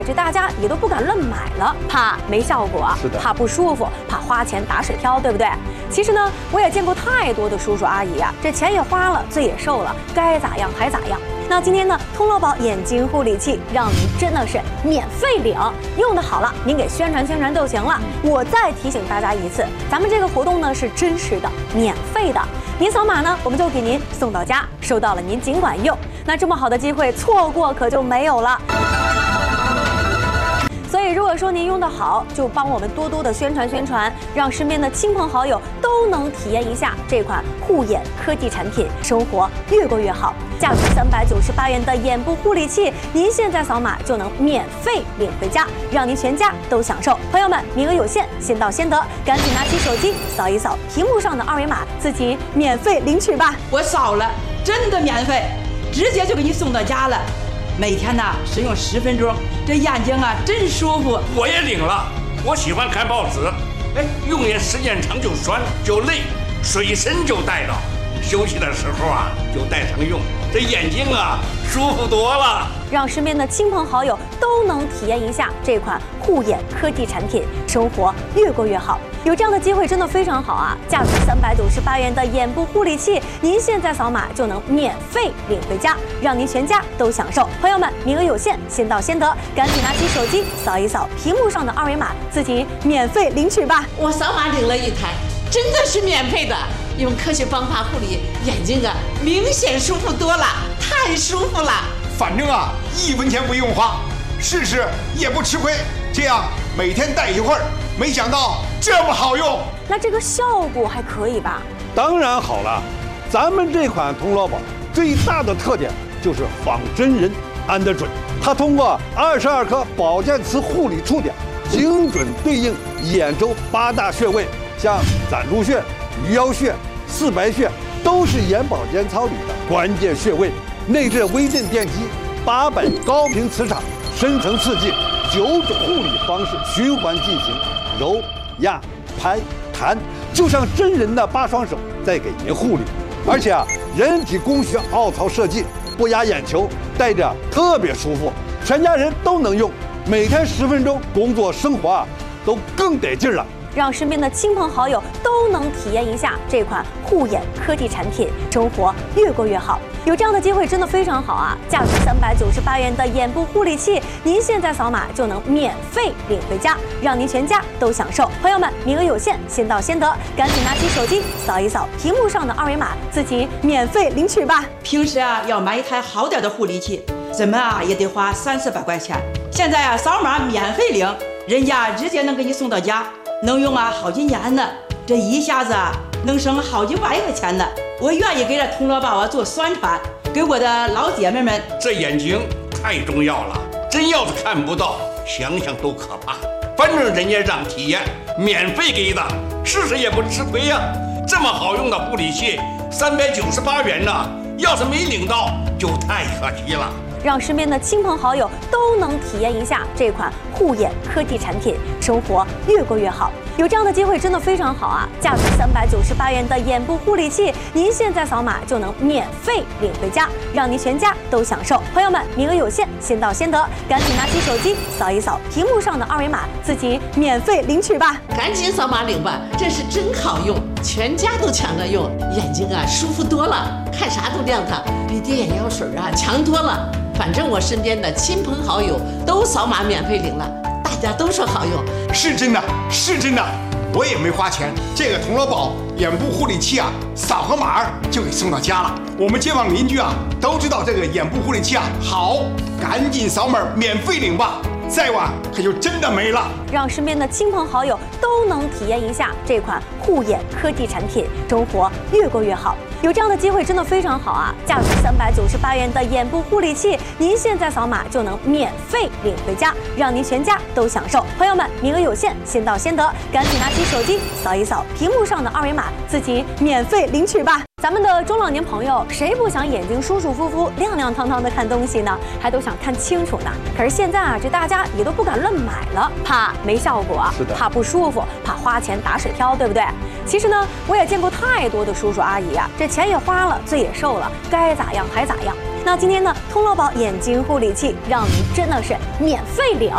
这大家也都不敢乱买了，怕没效果， 是的， 怕不舒服，怕花钱打水漂，对不对？其实呢，我也见过太多的叔叔阿姨啊，这钱也花了，罪也受了，该咋样还咋样。那今天呢，通乐宝眼睛护理器让您真的是免费领，用的好了，您给宣传宣传就行了。我再提醒大家一次，咱们这个活动呢是真实的，免费的。您扫码呢，我们就给您送到家，收到了您尽管用。那这么好的机会，错过可就没有了。所以，如果说您用得好，就帮我们多多的宣传宣传，让身边的亲朋好友都能体验一下这款护眼科技产品，生活越过越好。价值398元的眼部护理器，您现在扫码就能免费领回家，让您全家都享受。朋友们，名额有限，先到先得，赶紧拿起手机扫一扫屏幕上的二维码，自己免费领取吧。 我扫了，真的免费，直接就给你送到家了。每天呢使用10分钟，这眼睛啊真舒服。 我也领了，我喜欢看报纸，用眼时间长就酸就累，随身就带着，休息的时候啊就带上用，这眼睛啊舒服多了。 让身边的亲朋好友都能体验一下这款护眼科技产品，生活越过越好。有这样的机会真的非常好啊！价值398元的眼部护理器，您现在扫码就能免费领回家，让您全家都享受。朋友们，名额有限，先到先得，赶紧拿起手机扫一扫屏幕上的二维码，自己免费领取吧。 我扫码领了一台，真的是免费的，用科学方法护理眼睛啊，明显舒服多了，太舒服了。 反正啊，1分钱不用花，试试也不吃亏。这样每天戴一会儿，没想到这么好用。 那这个效果还可以吧？ 当然好了，咱们这款通乐宝最大的特点就是仿真人，安得准。它通过22颗保健磁护理触点，精准对应眼周8大穴位，像攒竹穴、鱼腰穴、四白穴，都是眼保健操里的关键穴位。内置微震电机，800高频磁场，深层刺激，9种护理方式循环进行，揉、压、拍、弹，就像真人的8双手在给您护理。而且啊，人体工学凹槽设计，不压眼球，戴着特别舒服，全家人都能用。每天10分钟，工作生活啊都更得劲了。 让身边的亲朋好友都能体验一下这款护眼科技产品，生活越过越好。有这样的机会真的非常好啊！价值398元的眼部护理器，您现在扫码就能免费领回家，让您全家都享受。朋友们，名额有限，先到先得，赶紧拿起手机扫一扫屏幕上的二维码，自己免费领取吧。 平时啊要买一台好点的护理器，怎么啊也得花300-400块钱，现在啊扫码免费领，人家直接能给你送到家，能用啊好几年呢，这一下子啊能省好几万块钱呢。我愿意给这通乐宝啊做宣传，给我的老姐妹们。 这眼睛太重要了，真要是看不到，想想都可怕。反正人家让体验，免费给的，试试也不吃亏呀。这么好用的护理器，398元呢，要是没领到，就太可惜了。 让身边的亲朋好友都能体验一下这款护眼科技产品，生活越过越好。有这样的机会真的非常好啊！价值398元的眼部护理器，您现在扫码就能免费领回家，让您全家都享受。朋友们，名额有限，先到先得，赶紧拿起手机扫一扫屏幕上的二维码，自己免费领取吧。 赶紧扫码领吧，这是真好用，全家都抢着用，眼睛啊舒服多了，看啥都亮堂，比滴眼药水啊强多了。反正我身边的亲朋好友都扫码免费领了，大家都说好用。 是真的，是真的，我也没花钱。这个通乐宝眼部护理器啊，扫个码就给送到家了。我们街坊邻居啊都知道这个眼部护理器啊好，赶紧扫码免费领吧，再晚可就真的没了。 让身边的亲朋好友都能体验一下这款护眼科技产品，生活越过越好。有这样的机会真的非常好啊！价值398元的眼部护理器，您现在扫码就能免费领回家，让您全家都享受。朋友们，名额有限，先到先得，赶紧拿起手机扫一扫屏幕上的二维码，自己免费领取吧。咱们的中老年朋友，谁不想眼睛舒舒服服、亮亮堂堂的看东西呢？还都想看清楚呢。可是现在啊，这大家也都不敢乱买了，怕没效果， 是的， 怕不舒服，怕花钱打水漂，对不对？其实呢，我也见过太多的叔叔阿姨啊，这钱也花了，罪也受了，该咋样还咋样。那今天呢，通乐宝眼睛护理器让您真的是免费领。